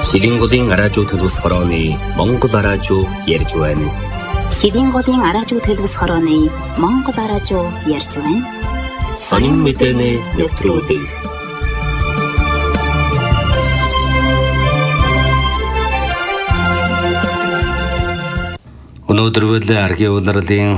Шилинголын араажуу төлөвс хорооны Монгол араажуу ярьж байна. Шилинголын араажуу төлөвс хорооны Монгол араажуу ярьж байна. Сонин мэдээний нэвтрүүлэг. Өнөөдөр аргийн улирлын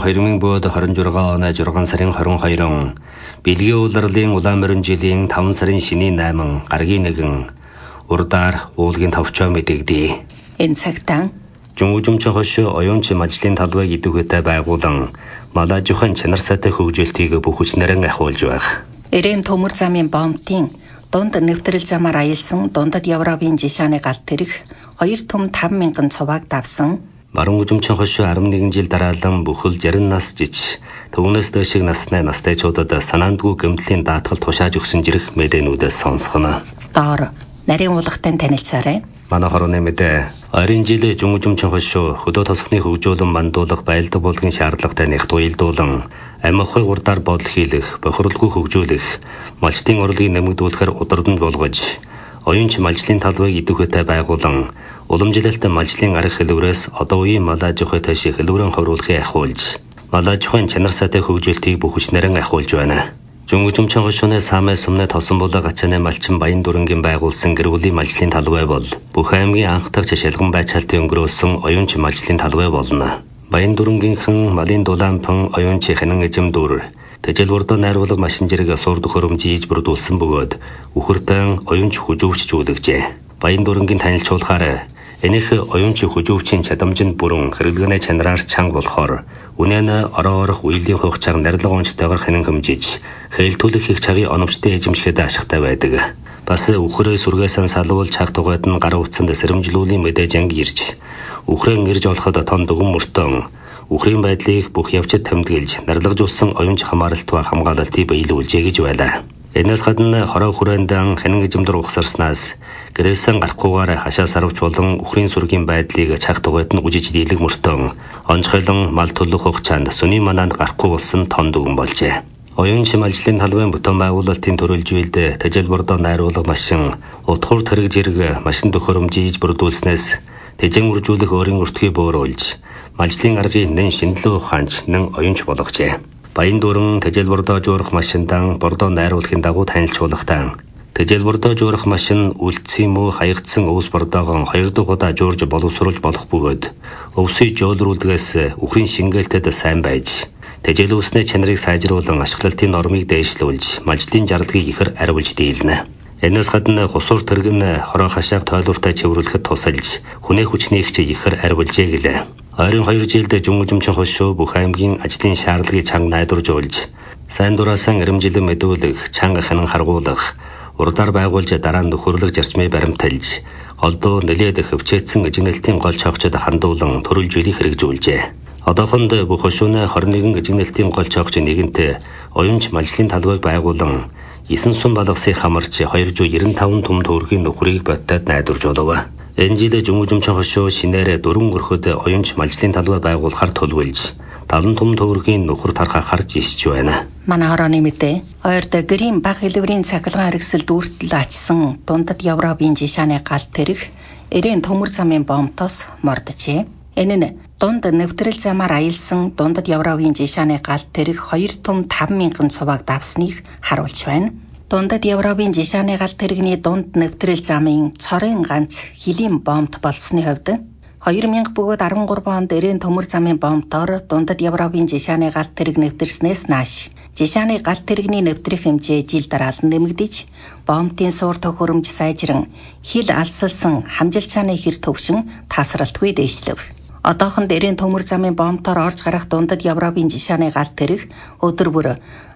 2026 оны 6 сарын 22-нд бэлгийн улирлын улаан морин жилийн 5 сарын шөнийн 8 гаргийн 1 урдаар уулгийн товчоо мэдэгдэе. Энэ цагтаа Жунгужимчин хошоо оюунч мажлын талбайг идэвхтэй байгуулан малажхан чанар сайтай хөгжөлтийг бүх хүчнэрэн ахиулж байх. Эрээн төмөр замын бомтын дунд нэвтрэл замаар аялсан дундад Европын жишааны галт тэрэг 2 том 5,000 цуваг давсан. Марангужимчин хошоо 11 жил дараалан бүхэл 60 нас жиж төвнөөс дэшиг настайчуудад санаандгүй гэмтлийн даатгал тушааж өгсөн жирэх мэдээнүүдээс сонсгоно. Доор нарийн уулгатай танилцаарай. Манай хорооны мэдээ ойрын жилийн жунгужимчин хошоо хөдөө тосхны хөгжүүлэн мандуулах байлдаг болгын шаардлагатай нэгт уялдуулан амихыг урдаар бодол хийлэх, бохирлгүй хөгжүүлэх, малчтын орлогыг нэмэгдүүлэхээр удирдамж болгож, оюунч малжлын талбайг идэвхтэй байгуулан уламжлалт малжлын арга хэлбэрээс одоо үеийн малажихуй таши хэлбэрэн ховруулахыг ахиулж, малажихуйн чанар сайтай хөгжөлтийг бүх хүчнэрэн ахиулж байна. Жунгужимчин хошооны самай сумны тосон болоо гачааны малчин Баян дүрэнгийн байгуулсан гэр бүлийн малжлын талбай бол бүх аймгийн анх дахь шалган байцаалтын өнгөрөөсөн оюунч малжлын талбай болно. Баян дүрэнгийнхэн малын дулаанпан оюунч ханан эзэм дүр тэжэл урдаа найруулга машин зэрэг сурд хөрөмжиж бүрдүүлсэн бөгөөд үхэртэн оюунч хүжүүвчжүүлэгжээ. Баян дүрэнгийн танилцуулахаар энийх оюунч хүжүүвчийн чадамжинд бүрэн хэрэглэгний чанараар чанга болохоор үнэн ороорох үеийн хугацааг нарилга онцтойгоор хянан хэмжиж хэлтүүлэх их цагийн оновчтой эзэмшихэд ашигтай байдаг. Бас үхрээ сүргээсэн салвал цаг тугайд нь гар утсанд сэрэмжлүүлийн мэдээж анги ирж үхрэн ирж олоход тон дүгэн мөртөн үхрийн байдлыг бүх явцад тэмдэглэж нарилгажуулсан оюунч хамааралтаа хамгаалалтыг биелүүлжээ гэж байлаа. Энэс гадна хороо хүрээндээ хянан эзэмдэр ухсарснаас гэрээсэн гарахгүйгээр хашаа сарвч болон үхрийн сүргийн байдлыг цаг тугайд нь үжиж дийлэг мөртөн онцгойлон мал төлөх хугацаанд сүний мананд гарахгүй болсон тон дүгэн болжээ. Оюунч малжлын талбайн бүтэн байгуулалтын төрөлжүүлэлд тэжэл бордоо найруулга машин утгуур тэрэг зэрэг машин төхөөрөмжиж бүрдүүлснээс тэжэн үржүүлэх өөрийн өртгий бууруулж малжлын аргыг нэн шинэлүү ухаанч нэн оюунч болгожээ. Баян дүрэн тэжэл бордоо жуурах машиндан бордоо найруулахын дагуу танилцуулгатай. Тэжэл бордоо жуурах машин үлдсэн муу хаягдсан өвс бордоогоо 2 дахь удаа жуурж боловсруулж болох бөгөөд өвсөй жөөлрүүлдгээс үхрийн шингээлтэд сайн байж тэжэл өвсний чанарыг сайжруулан ашиглалтын нормыг дээшлүүлж малжлын жаргалыг ихэр ариулж дийлнэ. Энэс гадна хусуур тэрэг нь хороо хашааг тойлууртай чивэрлэхэд тусалж хүнээ хүчний их ихэр ариулжээ гэлээ. Ойрын 2 жилд жунгужимчин хошоо бүх аймгийн ажлын шаардлагыг чанга найдваржуулж, сайн дураасан эрэмжилэн мэдүүлэх, чанга хянан харгуулах, урдаар байгуулж дараа нь нөхөрлөг зарчмыг баримталж, голдуу нэлээд хөвчээдсэн эжигнэлтийн гол чогчод хандуулан төрөлжүүлэх хэрэгжүүлжээ. Одоохонд бүх хошооны 21 эжигнэлтийн гол чогч нэгэнтээ оюунч малжлын талбайг байгуулан 9 сум балгасын хамарч 295 том төгрөгийн нөхрийг бодтойд найдваржуулав. Энэ жилээ жунгужимчин хошоо шинээрээ 4 өрхөд оюунч малжлын талбай байгуулахар төлөвлөж 70 том төгрөгийн нөхөр тархахаар жишж байна. Манай хорооны мэдээ ойрд гэрийн баг хэлбэрийн цахилгаан хэрэгсэл дүүртэл ачсан дундад Европын жишааны галт тэрэг эрээн төмөр замын бомтоос мордожээ. Энэ нь дунд нэвтрэл замаар аялсан дундад Европын жишааны галт тэрэг 2 том 5,000 цуваг давсныг харуулж байна. Дундад Европын жишааны галт тэрэгний дунд нэвтрэл замын цорын ганц хилийн бомт болсны хувьд 2000 бөгөөд 13 онд эрээн төмөр замын бомтоор дундад Европын жишааны галт тэрэг нэвтэрснээс нааш жишааны галт тэрэгний нэвтрэх хэмжээ жил дараалан нэмэгдэж бомтын суур төхөөрөмж сайжран хил алсалсан хамжилчааны хэр төвшин тасралтгүй дээшлэв. Одоохонд эрээн төмөр замын бомтоор орж гарах дундад Европын жишааны галт тэрэг өдөр бүр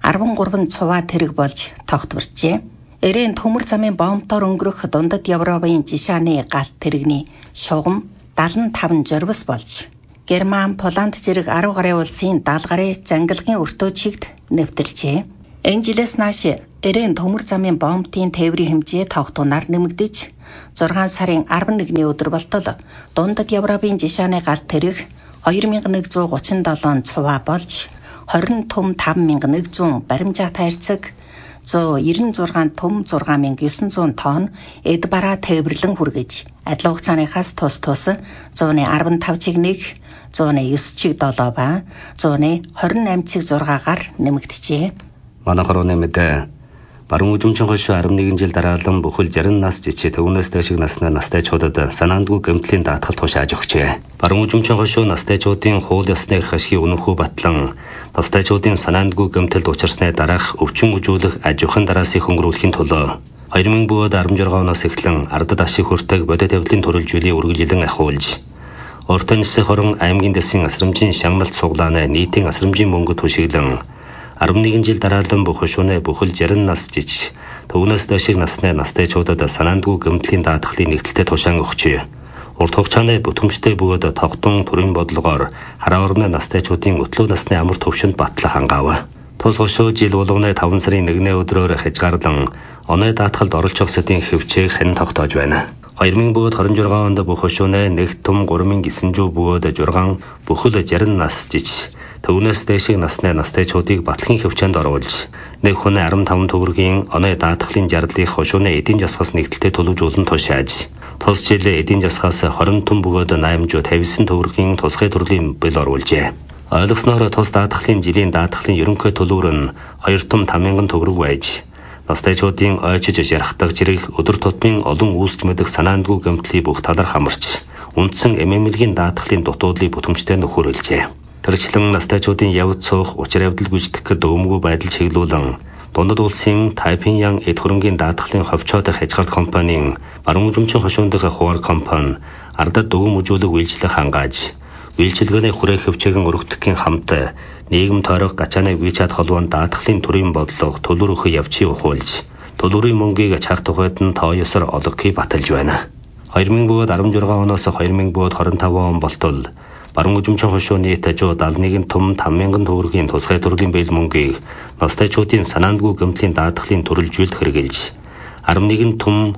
13 цуваа тэрэг болж тогтворчээ. Эрээн төмөр замын бомтоор өнгөрөх дундад Европын жишааны галт тэрэгний шугам 75 журвас болж Герман, Поланд зэрэг 10 гаруй улсын даалгарын зангилгын өртөө чигт нэвтэрчээ. Энэ жилээс нааш эрээн төмөр замын бомтын тээврийн хэмжээ тогтунаар нэмэгдэж 6 сарын 11-ний өдөр болтол дундад Европын жишааны галт тэрэг 2137 цуваа болж 20 том 5100 баримжаа тайрцаг 196 том 6900 тонн эд бараа тээвэрлэн хүргэж, адил хугацааныхаас тус 115 чиг 1, 109 чиг 7 ба 128 чиг 6-гаар нэмэгдэжээ. Манайхаар өнөө мэдээ баруун үзмчин хошуу 11 жил дараалан бүхэл 60 нас жичээ төвнөөс дэшиг насны настайчуудад санаандгүй гэмтлийн даатгал тушааж өгчээ. Баруун үзмчин хошуу настайчуудын хууль ёсны эрх ашигыг үнэмхүү батлан настайчуудын санаандгүй гэмтэлд учирсны дараах өвчин үзүүлэх аж ахуйн дараасыг хөнгөрүүлэхийн төлөө 2016 оноос эхлэн ардад ашиг хүртэг бодит явдлын төрөлжүүлийг үргэлжлэн ахиулж, Ортой Нисын хорон аймгийн дэсийн асрамжийн шагналт суглааны нийтийн асрамжийн мөнгө түшиглэн 11 жил дараалан бүх хошууны бүхэл 60 нас жиж төвнөөс дэшиг насны настайчуудад санаандгүй гэмтлийн даатгалыг нэгдэлтэй тушаан өгчээ. Урт хугацааны бүтэмжтэй бөгөөд тогтун төрийн бодлогоор хараа орны настайчуудын өтлөө насны амар төвшөнд батлах хангаав. Тус хошуу жил болгоны 5 сарын 1-ний өдрөөр хязгаарлан оны даатгалд оролцох сэдийн хэвчээг хэн тогтоож байна. 2026 онд бүх хошууны нэг том 3900 бөгөөд 6 бүхэл 60 нас жиж төвнөөс дэшиг насны настайчуудыг батлахын хөвчөнд оруулж, нэг хүн 15 төгрөгийн оны даатгалын жарлыг хошууны эдийн засгаас нэгдэлтэй төлөвлөжүүлэн тушааж, тус жил эдийн засгаас 20 том бөгөөд 859 төгрөгийн тусгай төрлийн бэл оруулжээ. Ойлгосноор тус даатгалын жилийн даатгалын ерөнхий төлөвөр нь 2 том 5,000 төгрөг байж, настайчуудын ойчиж ярахдаг зэрэг өдөр тутмын олон үүсч мэдэх санаандгүй гэмтлийн бүх талаар хамарч, үндсэн эмэмлэгийн даатгалын дутуудлыг бүтэмжтэй нөхөрлөжээ. Тэрчлэн настайчуудын явц суух учир явдал гүйцэтгэх гээд өвмгөө байдал чиглүүлэн дундад улсын Тайпиньян эд хөрөнгийн даатгалын ховчоодох хязгаарт компанийн баруун үзмчин хошуундын хуваар компани ардад дүгм үзүүлэг үйлчлэх хангааж, үйлчилгээний хүрээх хөвчөөгөн өргөдөхгийн хамт нийгэм тойрох гачааны WeChat холбоонд даатгалын төрийн бодлого төлөр өгөх явцыг ухуулж, төлөрийн мөнгийг ачаах тухайд нь тоо ёсоор олгохыг баталж байна. 2016 оноос 2025 он болтол баруун үзмчин хошуу нийт 171 том 5,000 төгрөгийн тусгай төрлийн бэл мөнгийг настайчуудын санаандгүй гэмтлийн даатгалын төрөлжүүлэлт хэрэгжилж, 11 том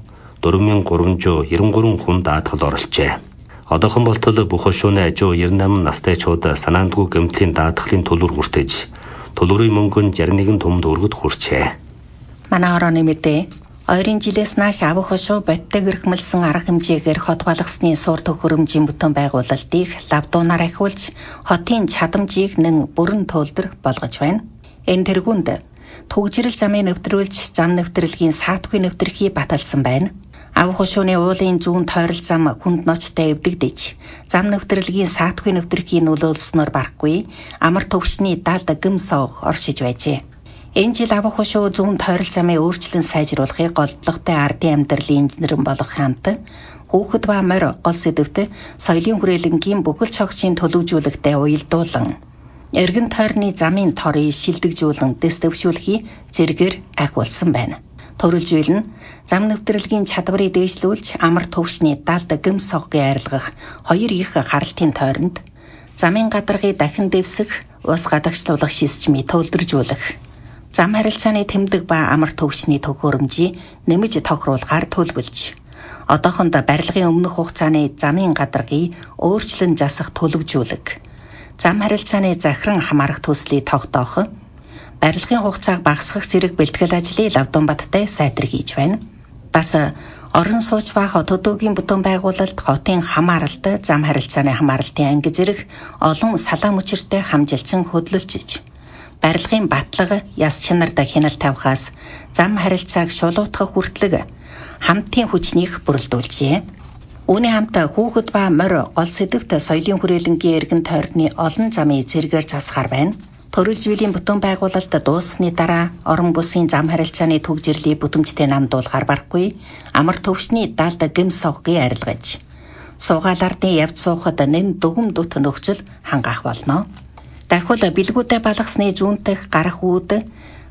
4,393 хүн даатгал оролцжээ. Одоохон болтол бүх хошууны 198 настайчууд санаандгүй гэмтлийн даатгалын төлөөр хүртэж, төлөрийн мөнгө нь 61 том төгрөгөд хүрчээ. Манай орооны мэдээ ойрын жилээс нааш авах хошуу бодиттой гэрхмэлсэн арга хэмжээгээр хот балгасны суурь төхөөрөмжийн бүтээн байгуулалтыг лавдуунаар ахиулж, хотын чадамжийг нэн бүрэн төлдөр болгож байна. Энэ тэргуунд түгжирэл замыг нэвтрүүлж, зам нэвтрэлгийн саатгүй нэвтрхийг баталсан байна. Авах хошууны уулын зүүн тойрол зам хүнд ночтой эвдэгдэж, зам нэвтрэлгийн саатгүй нэвтрхийг нөлөөлснөөр барахгүй амар төвшний далд гэм сог оршиж байжээ. Энэ жил авах хошуу зүүн тойрол замыг өөрчлөн сайжруулахыг голдлоготой ардын амьдралын инженерэн болох хамт хүүхэд ба морь гол сэдвт соёлын хүрээлэнгийн бүхэл цогцын төлөвжүүлэгтээ уялдуулан эргэн тойрны замын торыг шилдэгжүүлэн дэс дэвшүүлэхий зэргээр ахиулсан байна. Төрөлжүүл нь зам нэвтрэлгийн чадварыг дээшлүүлж, амар төвшний далд гэм соггийн арилгах хоёр их харалтын тойронд замын гадаргыг дахин дэвсэх, ус гадагшлуулах системийг төлөвлөжүүлэх, зам харилцааны тэмдэг ба амар төвшний төхөөрөмжийг нэмж тохируулахаар төлөвлөж, одоохондоо барилгын өмнөх хугацааны замын гадаргыг өөрчлөн засах төлөвжүүлэг, зам харилцааны захиран хамаарах төслийг тогтоох, барилгын хугацааг багасгах зэрэг бэлтгэл ажлыг Лавдуунбаттай сайтар хийж байна. Бас орон сууч ба хот хөдөөгийн бүтээн байгуулалт, хотын хамааралт, зам харилцааны хамааралтын анги зэрэг олон салаа мөчөртэй хамжилсан хөдөлж, барилгын батлага, яс чанарт хяналт тавихаас зам харилцааг шулуутгах хүртэлг хамтын хүчнийг бүрэлдүүлжээ. Үүний хамт хүүхэд ба морь гол сэдвт соёлын хүрээлэнгийн эргэн тойрны олон замыг зэргээр засахаар байна. Төрөлжүүллийн бүтээн байгуулалт дууссаны дараа орон бүсийн зам харилцааны түгжирлийг бүтэмжтэй намдуулахаар барахгүй амар төвшний далд гэм соггийн арилгаж, суугаал ардын явц суухад нэн дүгм дүт нөхцөл хангаах болно. Дахиад бэлгүүдэд балгасны зүүнтэх гарах үүд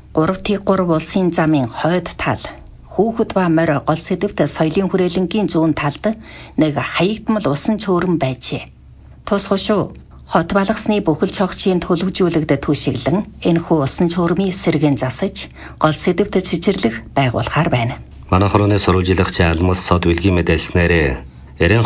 3T3 улсын замын хойд тал, хүүхэд ба морь гол сэдвт соёлын хүрээлэнгийн зүүн талд нэг хаягдмал усан чөөрөн байжээ. Тус хошуу хот балгасны бүхэл цогцын төлөвжүүлэгдэд түшиглэн энэхүү усан чөөрмийн сэргэн засаж гол сэдвт цэцэрлэг байгуулахаар байна. Манай хорооны сурвалжлагч Алмас сод билгийн мэдээлснээр